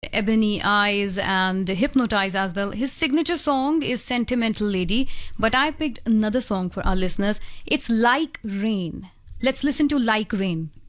Ebony Eyes and Hypnotize as well. His signature song is Sentimental Lady, but I picked another song for our listeners. It's Like Rain. Let's listen to Like Rain.